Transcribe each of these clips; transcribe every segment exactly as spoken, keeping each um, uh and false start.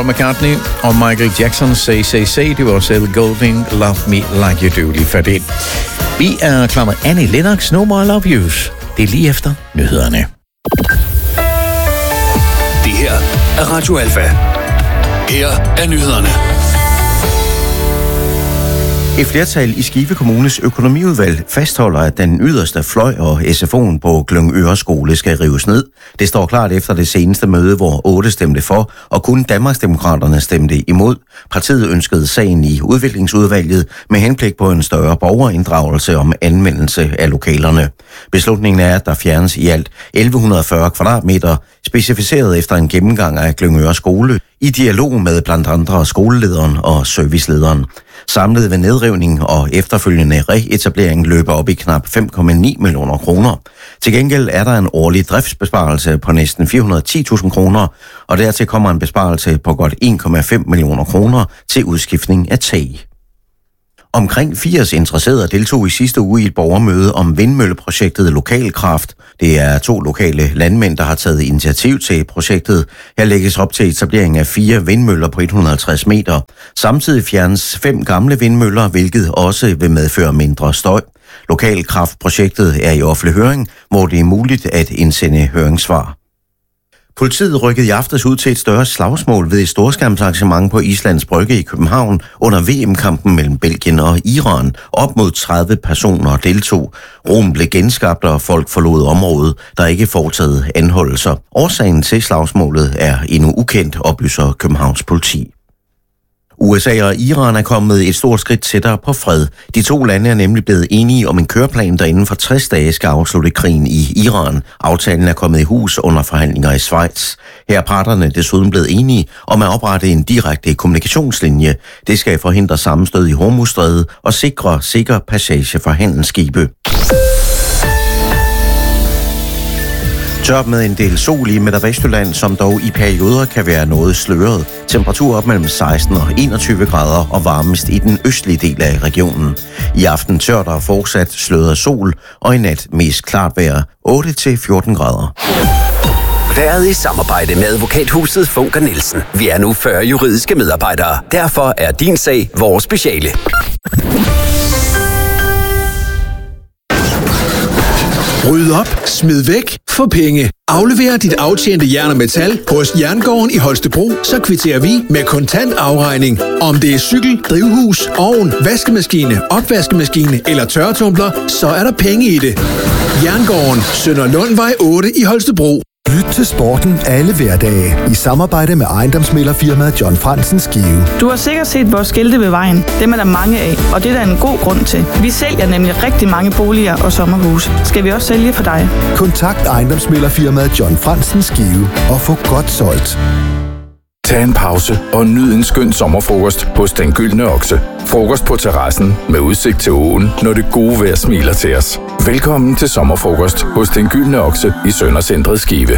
Paul McCartney og Michael Jackson, Say, Say, Say. Det var også Ellie Goulding, Love Me Like You Do, lige for det. Vi er klar med Annie Lennox, No More Love Yous. Det er lige efter nyhederne. Det her er Radio Alfa. Her er nyhederne. Et flertal i Skive Kommunes økonomiudvalg fastholder, at den yderste fløj og S F O'en på Glyngøre Skole skal rives ned. Det står klart efter det seneste møde, hvor otte stemte for, og kun Danmarksdemokraterne stemte imod. Partiet ønskede sagen i udviklingsudvalget med henblik på en større borgerinddragelse om anvendelse af lokalerne. Beslutningen er, at der fjernes i alt elleve fyrre kvadratmeter, specificeret efter en gennemgang af Glyngøre Skole, i dialog med blandt andre skolelederen og servicelederen. Samlet ved nedrivning og efterfølgende reetablering løber op i knap fem komma ni millioner kroner. Til gengæld er der en årlig driftsbesparelse på næsten fire hundrede og ti tusind kroner, og dertil kommer en besparelse på godt en komma fem millioner kroner til udskiftning af tag. Omkring firs interesserede deltog i sidste uge i et borgermøde om vindmølleprojektet Lokalkraft. Det er to lokale landmænd, der har taget initiativ til projektet. Her lægges op til etablering af fire vindmøller på et hundrede og halvtreds meter. Samtidig fjernes fem gamle vindmøller, hvilket også vil medføre mindre støj. Lokalkraftprojektet er i offentlig høring, hvor det er muligt at indsende høringssvar. Politiet rykkede i aftes ud til et større slagsmål ved et storskærmsarrangement på Islands Brygge i København under V M-kampen mellem Belgien og Iran. Op mod tredive personer deltog. Roen blev genskabt, og folk forlod området, der ikke foretaget anholdelser. Årsagen til slagsmålet er endnu ukendt, oplyser Københavns politi. U S A og Iran er kommet et stort skridt tættere på fred. De to lande er nemlig blevet enige om en køreplan, der inden for tres dage skal afslutte krigen i Iran. Aftalen er kommet i hus under forhandlinger i Schweiz. Her er parterne desuden blevet enige om at oprette en direkte kommunikationslinje. Det skal forhindre sammenstød i Hormuzstrædet og sikre sikker passage for handelsskibe. Tørt med en del sol i Midt- og Vestjylland, som dog i perioder kan være noget sløret. Temperatur op mellem seksten og enogtyve grader og varmest i den østlige del af regionen. I aften tørt og fortsat sløret sol, og i nat mest klart vejr otte til fjorten grader. Været i samarbejde med advokathuset Funker Nielsen. Vi er nu fyrre juridiske medarbejdere. Derfor er din sag vores speciale. Ryd op, smid væk, få penge. Aflever dit aftjente jern og metal hos Jerngården i Holstebro, så kvitterer vi med kontant afregning. Om det er cykel, drivhus, ovn, vaskemaskine, opvaskemaskine eller tørretumbler, så er der penge i det. Jerngården, Sønder Lundvej otte i Holstebro. Lyt til sporten alle hverdage i samarbejde med ejendomsmæglerfirmaet John Fransen Skive. Du har sikkert set vores skilte ved vejen. Dem er der mange af, og det er der en god grund til. Vi sælger nemlig rigtig mange boliger og sommerhuse. Skal vi også sælge for dig? Kontakt ejendomsmæglerfirmaet John Fransen Skive og få godt solgt. Tag en pause og nyd en skøn sommerfrokost hos Den Gyldne Okse. Frokost på terrassen med udsigt til åen, når det gode vejr smiler til os. Velkommen til sommerfrokost hos Den Gyldne Okse i Søndercentret Skive.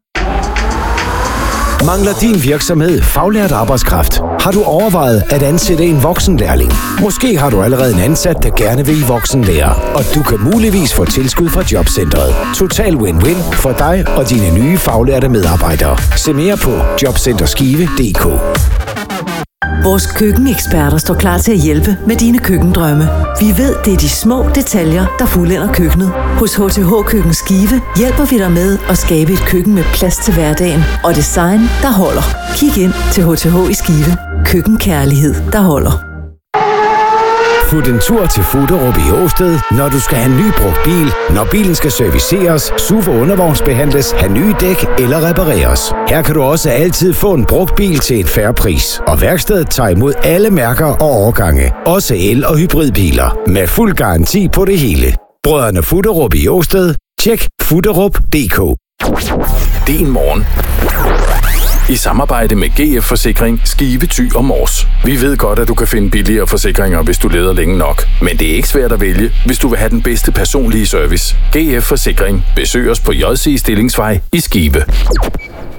Mangler din virksomhed faglært arbejdskraft? Har du overvejet at ansætte en voksenlærling? Måske har du allerede en ansat, der gerne vil i voksenlære, og du kan muligvis få tilskud fra Jobcentret. Total win-win for dig og dine nye faglærte medarbejdere. Se mere på jobcenterskive punktum d k. Vores køkkeneksperter står klar til at hjælpe med dine køkkendrømme. Vi ved, det er de små detaljer, der fuldender køkkenet. Hos H T H Køkken Skive hjælper vi dig med at skabe et køkken med plads til hverdagen og design, der holder. Kig ind til H T H i Skive. Køkkenkærlighed, der holder. Fut en tur til Fuderup i Åsted, når du skal have en ny brugt bil, når bilen skal serviceres, S U V og undervognsbehandles, have nye dæk eller repareres. Her kan du også altid få en brugt bil til en fair pris. Og værkstedet tager imod alle mærker og årgange, også el- og hybridbiler, med fuld garanti på det hele. Brødrene Fuderup i Åsted. Tjek fuderup punktum d k. Din morgen. I samarbejde med G F Forsikring, Skive, Thy og Mors. Vi ved godt, at du kan finde billigere forsikringer, hvis du leder længe nok. Men det er ikke svært at vælge, hvis du vil have den bedste personlige service. G F Forsikring. Besøg os på J C Stillingsvej i Skive.